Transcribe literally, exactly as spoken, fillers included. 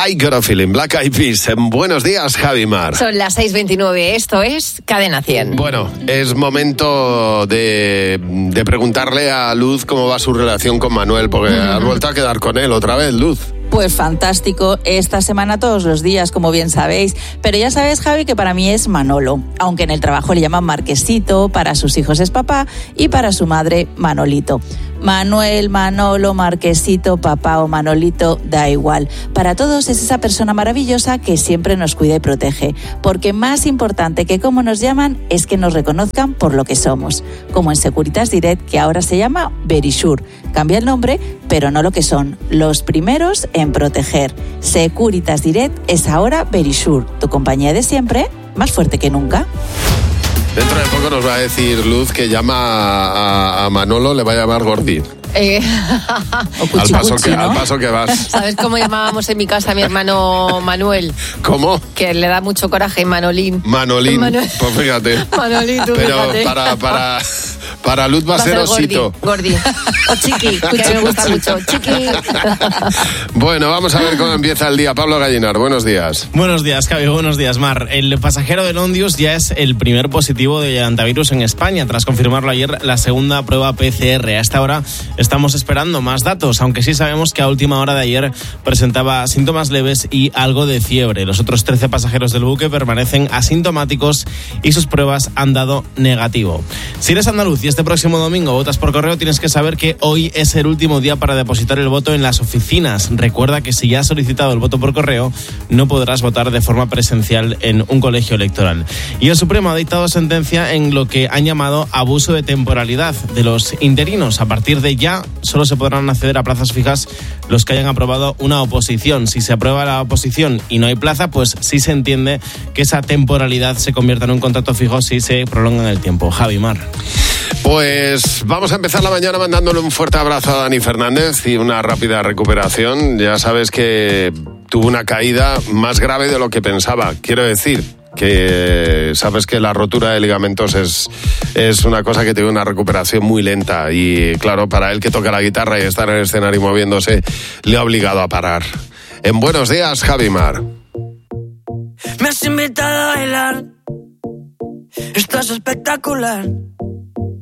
I Got a Feeling, Black Eyed Peas. Buenos días, Javi Mar. Son las seis veintinueve, esto es Cadena cien. Bueno, es momento de, de preguntarle a Luz cómo va su relación con Manuel, porque mm. has vuelto a quedar con él otra vez, Luz. Pues fantástico, esta semana todos los días, como bien sabéis. Pero ya sabes, Javi, que para mí es Manolo, aunque en el trabajo le llaman Marquesito, para sus hijos es papá y para su madre Manolito. Manuel, Manolo, Marquesito, papá o Manolito, da igual. Para todos es esa persona maravillosa que siempre nos cuida y protege. Porque más importante que cómo nos llaman es que nos reconozcan por lo que somos. Como en Securitas Direct, que ahora se llama Verisure. Cambia el nombre, pero no lo que son. Los primeros en proteger. Securitas Direct es ahora Verisure, tu compañía de siempre, más fuerte que nunca. Dentro de poco nos va a decir Luz que llama a, a Manolo, le va a llamar Gordi. Eh, o cuchi, al, paso cuchi, que, ¿no? al paso que vas. ¿Sabes cómo llamábamos en mi casa a mi hermano Manuel? ¿Cómo? Que le da mucho coraje, Manolín. Manolín, Manuel. Pues fíjate. Manolín, tú Pero fíjate. para, para, para Luz va, va a ser Osito. Gordi, Gordi. O Chiqui, que me gusta mucho. Chiqui. Bueno, vamos a ver cómo empieza el día. Pablo Gallinar, buenos días. Buenos días, Javi. Buenos días, Mar. El pasajero del Ondius ya es el primer positivo de hantavirus en España, tras confirmarlo ayer la segunda prueba P C R. A esta hora estamos esperando más datos, aunque sí sabemos que a última hora de ayer presentaba síntomas leves y algo de fiebre. Los otros trece pasajeros del buque permanecen asintomáticos y sus pruebas han dado negativo. Si eres andaluz y este próximo domingo votas por correo, tienes que saber que hoy es el último día para depositar el voto en las oficinas. Recuerda que si ya has solicitado el voto por correo, no podrás votar de forma presencial en un colegio electoral. Y el Supremo ha dictado sentencia en lo que han llamado abuso de temporalidad de los interinos. A partir de ya, solo se podrán acceder a plazas fijas los que hayan aprobado una oposición. Si se aprueba la oposición y no hay plaza, pues sí se entiende que esa temporalidad se convierta en un contrato fijo si se prolonga en el tiempo. Javi Mar. Pues vamos a empezar la mañana mandándole un fuerte abrazo a Dani Fernández y una rápida recuperación. Ya sabes que tuvo una caída más grave de lo que pensaba. Quiero decir que sabes que la rotura de ligamentos es, es una cosa que tiene una recuperación muy lenta y claro, para él que toca la guitarra y estar en el escenario moviéndose, le ha obligado a parar. En Buenos Días, Javi Mar. Me has invitado a bailar, estás espectacular.